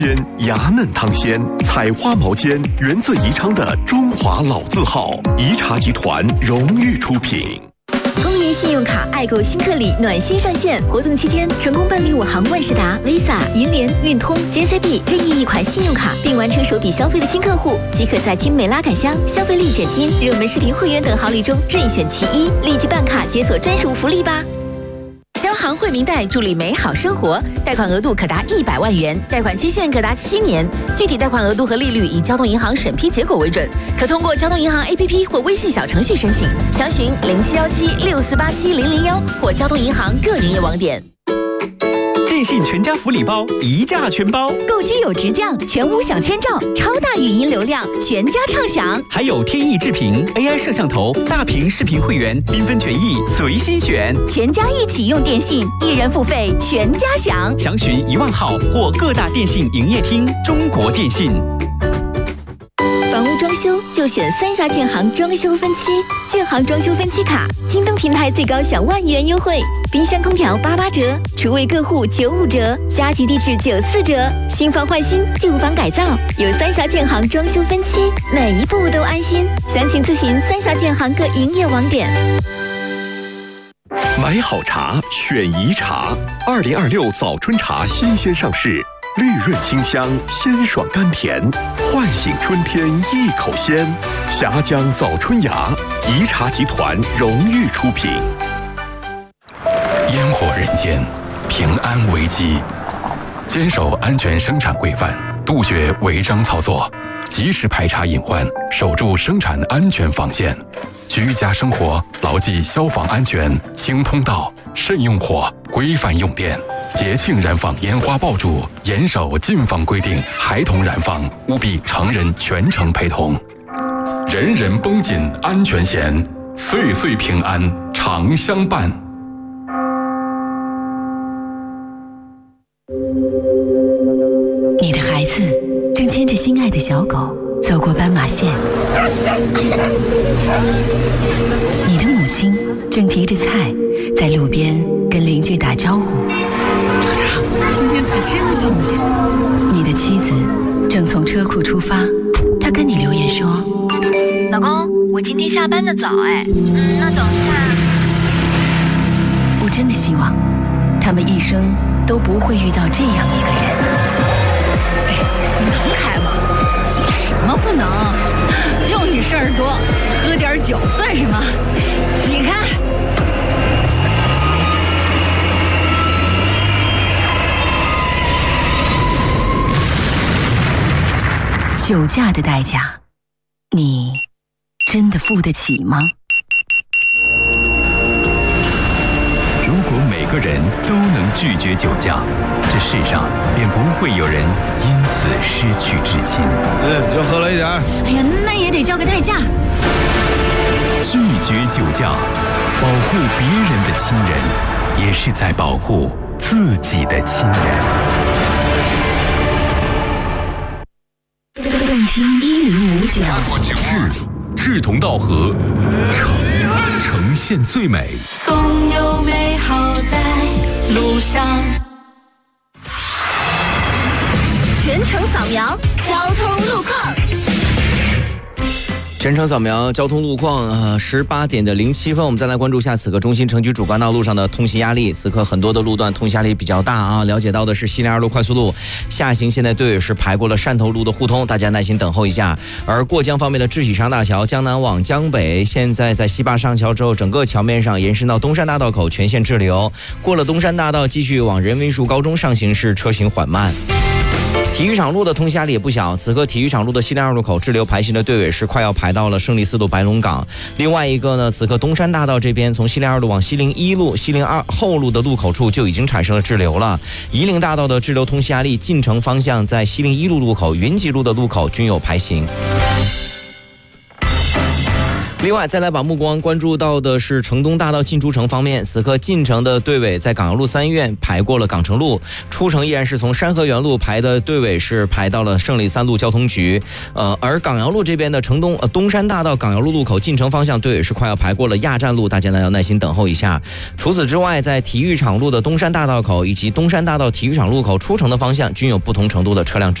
芽嫩汤鲜，采花毛尖，源自宜昌的中华老字号，宜茶集团荣誉出品。 公园信用卡爱购新客礼暖心上线，活动期间成功办理我行万事达、Visa、银联、运通、JCB 任意一款信用卡，并完成首笔消费的新客户，即可在精美拉杆箱、消费立减金、热门视频会员等好礼中任选其一，立即办卡解锁专属福利吧！ 交行惠民贷助力美好生活，贷款额度可达100万元，贷款期限可达7年，具体贷款额度和利率以交通银行审批结果为准，可通过交通银行 APP 或微信小程序申请，详询071764870001或交通银行各营业网点。 电信全家福利包，一价全包， 购机有直降，全屋小千兆，超大语音流量，全家畅享。 还有天翼智屏 AI 摄像头，大屏视频会员，缤纷权益随心选。 全家一起用电信，一人付费，全家享。 详询1万号或各大电信营业厅。中国电信。 房屋装修就选三峡建行装修分期，建行装修分期卡，京东平台最高享万元优惠，冰箱空调88折，厨卫各户95折，家居地质94折，新房换新，旧房改造，有三峡建行装修分期，每一步都安心。详情咨询三峡建行各营业网点。 买好茶，选宜茶。2026早春茶新鲜上市。绿润清香，鲜爽甘甜，唤醒春天一口鲜。峡江早春芽，宜茶集团荣誉出品。 烟火人间，平安危机，坚守安全生产规范，杜绝违章操作，及时排查隐患，守住生产安全防线。居家生活牢记消防安全，清通道，慎用火，规范用电。节庆燃放烟花爆竹，严守禁放规定；孩童燃放，务必成人全程陪同。人人绷紧安全弦，岁岁平安常相伴。 你的孩子正牵着心爱的小狗走过斑马线，你的母亲正提着菜在路边跟邻居打招呼。 今天菜真新鲜。 你的妻子正从车库出发，她跟你留言说：“ 老公，我今天下班的早那等一下。” 我真的希望他们一生都不会遇到这样一个人。 能开吗？急什么不能？就你事儿多，喝点酒算什么？挤开！ 酒驾的代价，你真的付得起吗？ 如果每个人都能拒绝酒驾，这世上便不会有人因此失去至亲。 就喝了一点。 哎呀，那也得交个代价。 拒绝酒驾，保护别人的亲人，也是在保护自己的亲人。 动听1059， 志同道合，呈现最美。 总有美好在路上。 全程扫描交通路况。 全程扫描交通路况，18点的07分，我们再来关注一下此刻中心城区主干道路上的通行压力。此刻很多的路段通行压力比较大啊。了解到的是西陵2路快速路下行，现在队尾是排过了汕头路的互通，大家耐心等候一下。而过江方面的智喜上大桥江南往江北，现在在西坝上桥之后，整个桥面上延伸到东山大道口全线滞留，过了东山大道继续往人文树高中上行是车行缓慢。体育场路的通行压力也不小，此刻体育场路的西陵2路口滞留排行的队尾是快要排到了胜利4路白龙岗。另外一个呢，此刻东山大道这边从西陵2路往西陵1路、西陵2后路的路口处就已经产生了滞留了。夷陵大道的滞留通行压力进城方向在西陵1路路口、云集路的路口均有排行。 另外，再来把目光关注到的是城东大道进出城方面，此刻进城的队尾在港阳路3医院排过了港城路，出城依然是从山河园路排的队尾是排到了胜利3路交通局。而港阳路这边的城东东山大道港阳路路口进城方向队尾是快要排过了亚站路，大家呢要耐心等候一下。除此之外，在体育场路的东山大道口以及东山大道体育场路口出城的方向均有不同程度的车辆